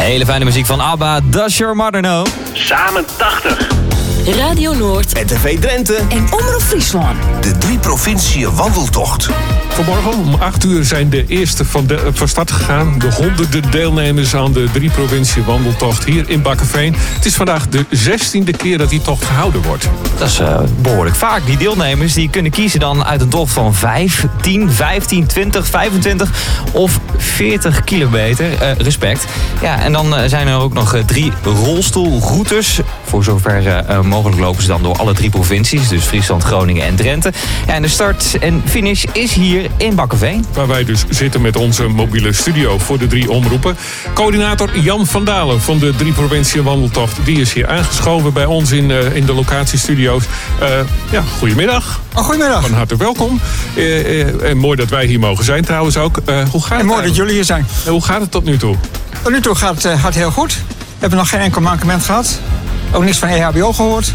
Hele fijne muziek van ABBA, Does Your Mother Know? Samen 80. Radio Noord, RTV Drenthe en Omroep Friesland. De 3 provinciën wandeltocht. Vanmorgen om 8 uur zijn de eerste van start gegaan. De honderden deelnemers aan de 3 provincie wandeltocht hier in Bakkeveen. Het is vandaag de 16e keer dat die tocht gehouden wordt. Dat is behoorlijk vaak. Die deelnemers die kunnen kiezen dan uit een tocht van 5, 10, 15, 20, 25 of 40 kilometer. Respect. Ja, en dan zijn er ook nog 3 rolstoelroutes. Voor zover mogelijk lopen ze dan door alle 3 provincies. Dus Friesland, Groningen en Drenthe. Ja, en de start en finish is hier in Bakkeveen. Waar wij dus zitten met onze mobiele studio voor de 3 omroepen. Coördinator Jan van Dalen van de 3 provincie wandeltocht. Die is hier aangeschoven bij ons in de locatiestudio's. Goedemiddag. Goedemiddag. Van harte welkom. En mooi dat wij hier mogen zijn trouwens ook. Hoe gaat het? En mooi dat jullie hier zijn. Hoe gaat het tot nu toe? Tot nu toe gaat het heel goed. We hebben nog geen enkel mankement gehad. Ook niks van EHBO gehoord.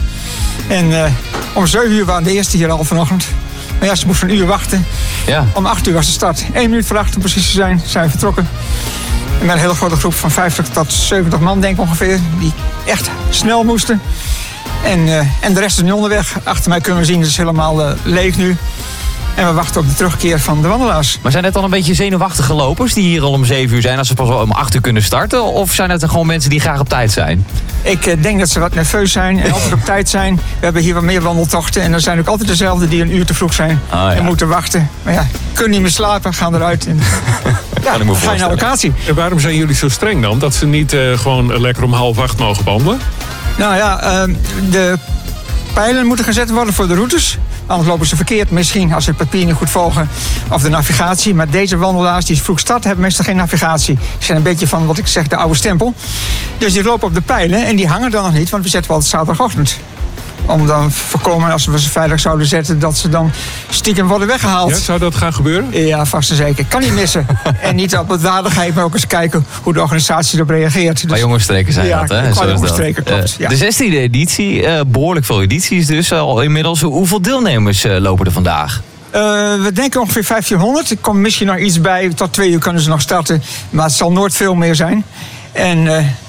En om 7 uur waren de eerste hier al vanochtend. Maar ja, ze moesten een uur wachten. Ja. Om 8 uur was de start. 1 minuut voor 8 om precies te zijn we vertrokken. En met een hele grote groep van 50 tot 70 man, denk ik ongeveer. Die echt snel moesten. En de rest is nu onderweg. Achter mij kunnen we zien, het is helemaal leeg nu. En we wachten op de terugkeer van de wandelaars. Maar zijn het dan een beetje zenuwachtige lopers die hier al om 7 uur zijn... als ze pas om 8 uur kunnen starten? Of zijn het gewoon mensen die graag op tijd zijn? Ik denk dat ze wat nerveus zijn en altijd op tijd zijn. We hebben hier wat meer wandeltochten. En er zijn ook altijd dezelfde die een uur te vroeg zijn. En moeten wachten. Maar ja, kunnen niet meer slapen, gaan eruit. En ga je naar locatie. En waarom zijn jullie zo streng dan? Dat ze niet gewoon lekker om 7:30 mogen wandelen? Nou ja, de pijlen moeten gezet worden voor de routes. Anders lopen ze verkeerd misschien als ze het papier niet goed volgen. Of de navigatie. Maar deze wandelaars die vroeg starten hebben meestal geen navigatie. Die zijn een beetje van wat ik zeg de oude stempel. Dus die lopen op de pijlen en die hangen dan nog niet. Want we zetten wel altijd zaterdagochtend. Om dan voorkomen als we ze veilig zouden zetten dat ze dan stiekem worden weggehaald. Ja, zou dat gaan gebeuren? Ja, vast en zeker. Kan niet missen. En niet op het waardigheid, maar ook eens kijken hoe de organisatie erop reageert. Dus, bij jongestreken zijn dat, hè? Qua jongestreken, klopt. De 16e editie, behoorlijk veel edities dus al inmiddels. Hoeveel deelnemers lopen er vandaag? We denken ongeveer 1500. Er komt misschien nog iets bij. Tot 2 uur kunnen ze nog starten. Maar het zal nooit veel meer zijn. En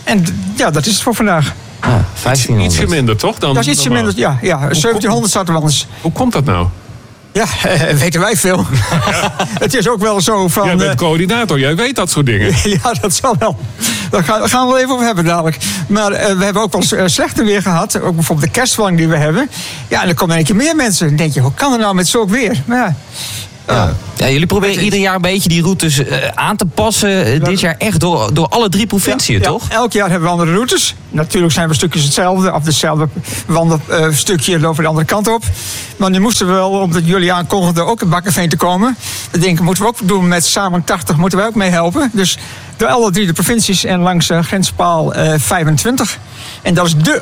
dat is het voor vandaag. 1500. Ietsje minder, toch? Dan dat is ietsje minder, ja. 1700 starten we anders. Hoe komt dat nou? Ja, weten wij veel. Ja. Het is ook wel zo van... Jij bent coördinator, jij weet dat soort dingen. Ja, dat zal wel. Daar gaan we wel even over hebben dadelijk. Maar we hebben ook wel slechter weer gehad. Ook bijvoorbeeld de kerstverlang die we hebben. Ja, en dan komen een keer meer mensen. Dan denk je, hoe kan het nou met zulk weer? Maar ja, jullie proberen ieder jaar een beetje die routes aan te passen. Dit jaar echt door alle 3 provinciën, toch? Elk jaar hebben we andere routes. Natuurlijk zijn we stukjes hetzelfde. Of hetzelfde wandelstukje lopen de andere kant op. Maar nu moesten we wel, omdat jullie aankondigden ook in Bakkeveen te komen. Dat denken moeten we ook doen met Samen 80. Moeten wij ook mee helpen. Dus door alle 3 de provincies en langs grenspaal 25. En dat is de